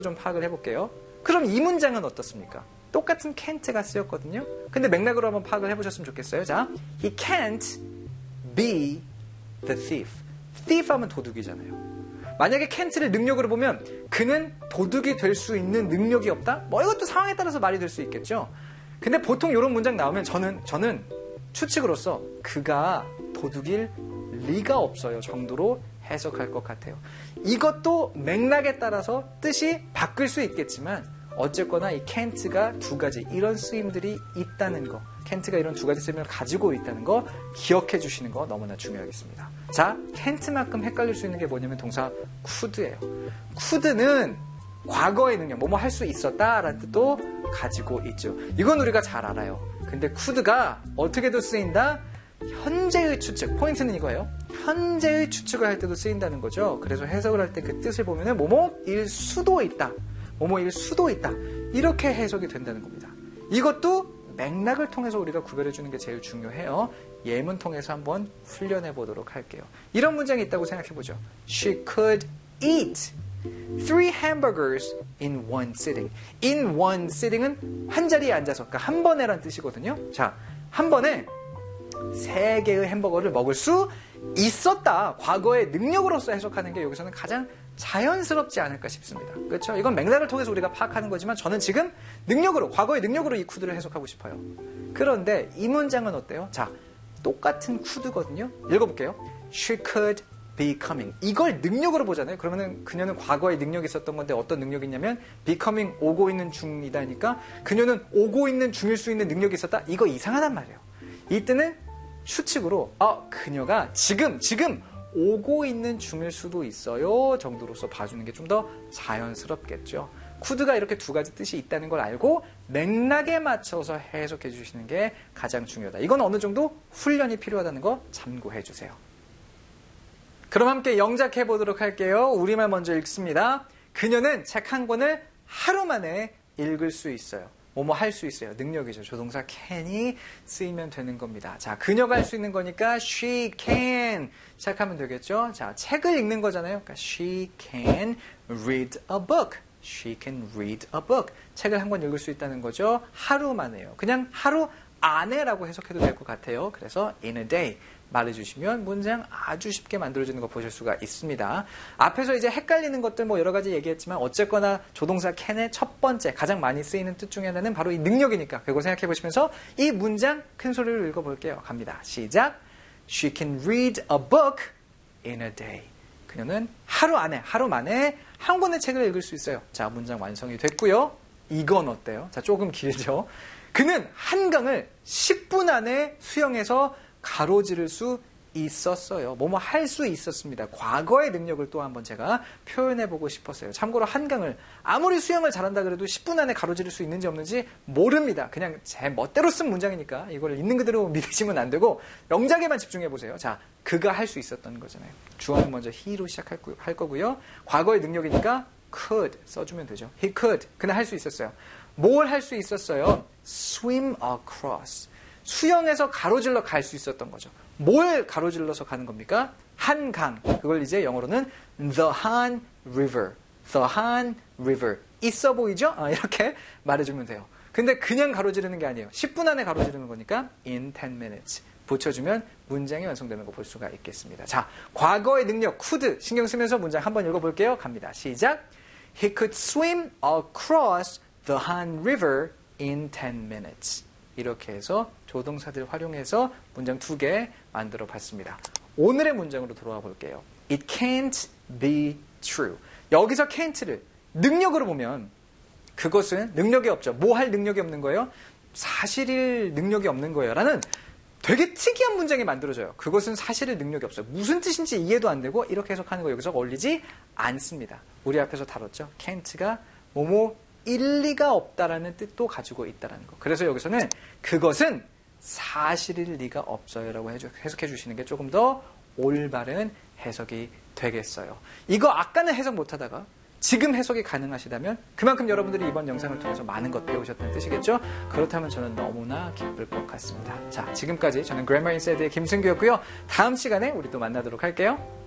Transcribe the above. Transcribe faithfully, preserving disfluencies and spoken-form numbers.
좀 파악을 해볼게요. 그럼 이 문장은 어떻습니까? 똑같은 can't가 쓰였거든요. 근데 맥락으로 한번 파악을 해보셨으면 좋겠어요. 자, he can't be the thief. thief 하면 도둑이잖아요. 만약에 can't를 능력으로 보면 그는 도둑이 될 수 있는 능력이 없다? 뭐 이것도 상황에 따라서 말이 될 수 있겠죠. 근데 보통 이런 문장 나오면 저는 저는 추측으로서 그가 도둑일 리가 없어요 정도로 해석할 것 같아요. 이것도 맥락에 따라서 뜻이 바뀔 수 있겠지만 어쨌거나 이 can't가 두 가지 이런 쓰임들이 있다는 거, can't가 이런 두 가지 쓰임을 가지고 있다는 거 기억해 주시는 거 너무나 중요하겠습니다. 자, can't만큼 헷갈릴 수 있는 게 뭐냐면 동사 could예요. could는 과거의 능력, 뭐뭐 할 수 있었다라는 뜻도 가지고 있죠. 이건 우리가 잘 알아요. 근데 could가 어떻게도 쓰인다? 현재의 추측, 포인트는 이거예요. 현재의 추측을 할 때도 쓰인다는 거죠. 그래서 해석을 할 때 그 뜻을 보면은 뭐뭐일 수도 있다. 뭐뭐일 수도 있다. 이렇게 해석이 된다는 겁니다. 이것도 맥락을 통해서 우리가 구별해 주는 게 제일 중요해요. 예문 통해서 한번 훈련해 보도록 할게요. 이런 문장이 있다고 생각해 보죠. She could eat three hamburgers in one sitting. In one sitting은 한 자리에 앉아서, 그러니까 한 번에란 뜻이거든요. 자, 한 번에 세 개의 햄버거를 먹을 수 있었다. 과거의 능력으로서 해석하는 게 여기서는 가장 자연스럽지 않을까 싶습니다. 그렇죠? 이건 맥락을 통해서 우리가 파악하는 거지만 저는 지금 능력으로, 과거의 능력으로 이 could를 해석하고 싶어요. 그런데 이 문장은 어때요? 자, 똑같은 could거든요. 읽어볼게요. She could be coming. 이걸 능력으로 보잖아요. 그러면은 그녀는 과거에 능력이 있었던 건데 어떤 능력이 있냐면 becoming, 오고 있는 중이다니까 그녀는 오고 있는 중일 수 있는 능력이 있었다. 이거 이상하단 말이에요. 이때는 추측으로 아, 그녀가 지금 지금 오고 있는 중일 수도 있어요 정도로서 봐주는 게 좀 더 자연스럽겠죠. could가 이렇게 두 가지 뜻이 있다는 걸 알고 맥락에 맞춰서 해석해 주시는 게 가장 중요하다. 이건 어느 정도 훈련이 필요하다는 거 참고해 주세요. 그럼 함께 영작해 보도록 할게요. 우리말 먼저 읽습니다. 그녀는 책 한 권을 하루 만에 읽을 수 있어요. 뭐뭐 할 수 있어요. 능력이죠. 조동사 can이 쓰이면 되는 겁니다. 자, 그녀가 할 수 있는 거니까 she can 시작하면 되겠죠. 자, 책을 읽는 거잖아요. 그러니까 she can read a book. She can read a book. 책을 한 권 읽을 수 있다는 거죠. 하루 만에요. 그냥 하루 안에라고 해석해도 될 것 같아요. 그래서 in a day 말해주시면 문장 아주 쉽게 만들어지는 거 보실 수가 있습니다. 앞에서 이제 헷갈리는 것들 뭐 여러 가지 얘기했지만 어쨌거나 조동사 can의 첫 번째 가장 많이 쓰이는 뜻 중에 하나는 바로 이 능력이니까 그걸 생각해 보시면서 이 문장 큰 소리로 읽어볼게요. 갑니다. 시작. She can read a book in a day. 그녀는 하루 안에, 하루 만에 한 권의 책을 읽을 수 있어요. 자, 문장 완성이 됐고요. 이건 어때요? 자, 조금 길죠. 그는 한강을 십 분 안에 수영해서 가로지를 수 있었어요. 뭐뭐 할 수 있었습니다. 과거의 능력을 또 한번 제가 표현해보고 싶었어요. 참고로 한강을 아무리 수영을 잘한다 그래도 십 분 안에 가로지를 수 있는지 없는지 모릅니다. 그냥 제 멋대로 쓴 문장이니까 이걸 있는 그대로 믿으시면 안 되고 영작에만 집중해보세요. 자, 그가 할 수 있었던 거잖아요. 주어는 먼저 he로 시작할 거고요. 과거의 능력이니까 could 써주면 되죠. He could. 그는 할 수 있었어요. 뭘 할 수 있었어요? Swim across. 수영해서 가로질러 갈 수 있었던 거죠. 뭘 가로질러서 가는 겁니까? 한강. 그걸 이제 영어로는 the Han River. the Han River. 있어 보이죠? 아, 이렇게 말해주면 돼요. 근데 그냥 가로지르는 게 아니에요. 십 분 안에 가로지르는 거니까 in ten minutes. 붙여주면 문장이 완성되는 거 볼 수가 있겠습니다. 자, 과거의 능력 could 신경 쓰면서 문장 한번 읽어볼게요. 갑니다. 시작. He could swim across the Han River in ten minutes. 이렇게 해서 조동사들 활용해서 문장 두 개 만들어 봤습니다. 오늘의 문장으로 돌아와 볼게요. It can't be true. 여기서 can't를 능력으로 보면 그것은 능력이 없죠. 뭐 할 능력이 없는 거예요? 사실일 능력이 없는 거예요. 라는 되게 특이한 문장이 만들어져요. 그것은 사실일 능력이 없어요. 무슨 뜻인지 이해도 안 되고 이렇게 해석하는 거 여기서 어울리지 않습니다. 우리 앞에서 다뤘죠. can't가 뭐뭐 일리가 없다라는 뜻도 가지고 있다는 거. 그래서 여기서는 그것은 사실일 리가 없어요라고 해석해 주시는 게 조금 더 올바른 해석이 되겠어요. 이거 아까는 해석 못하다가 지금 해석이 가능하시다면 그만큼 여러분들이 이번 영상을 통해서 많은 것 배우셨다는 뜻이겠죠? 그렇다면 저는 너무나 기쁠 것 같습니다. 자, 지금까지 저는 Grammar Insid의 김승규였고요. 다음 시간에 우리 또 만나도록 할게요.